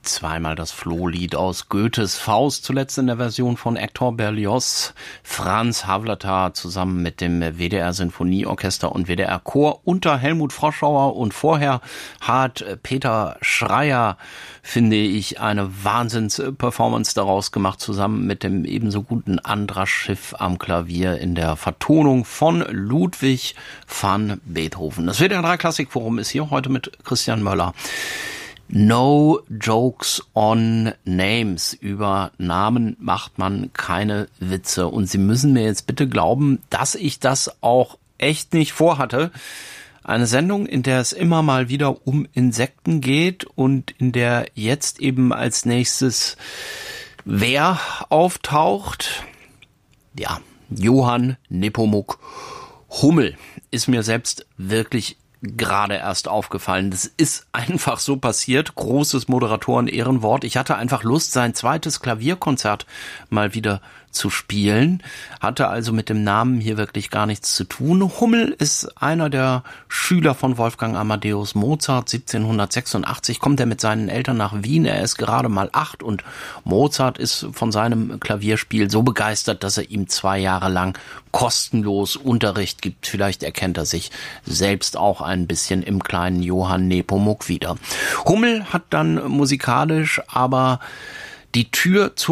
Zweimal das Flohlied aus Goethes Faust, zuletzt in der Version von Hector Berlioz, Franz Havlatar zusammen mit dem WDR Sinfonieorchester und WDR Chor unter Helmut Froschauer, und vorher hat Peter Schreier, finde ich, eine Wahnsinns-Performance daraus gemacht, zusammen mit dem ebenso guten Andras Schiff am Klavier in der Vertonung von Ludwig van Beethoven. Das WDR 3 Klassikforum ist hier heute mit Christian Möller. No jokes on names. Über Namen macht man keine Witze. Und Sie müssen mir jetzt bitte glauben, dass ich das auch echt nicht vorhatte. Eine Sendung, in der es immer mal wieder um Insekten geht und in der jetzt eben als nächstes wer auftaucht? Ja, Johann Nepomuk Hummel. Ist mir selbst wirklich gerade erst aufgefallen. Das ist einfach so passiert. Großes Moderatoren-Ehrenwort. Ich hatte einfach Lust, sein zweites Klavierkonzert mal wieder zu spielen. Hatte also mit dem Namen hier wirklich gar nichts zu tun. Hummel ist einer der Schüler von Wolfgang Amadeus Mozart. 1786 kommt er mit seinen Eltern nach Wien. Er ist gerade mal 8 und Mozart ist von seinem Klavierspiel so begeistert, dass er ihm 2 Jahre lang kostenlos Unterricht gibt. Vielleicht erkennt er sich selbst auch ein bisschen im kleinen Johann Nepomuk wieder. Hummel hat dann musikalisch aber die Tür zu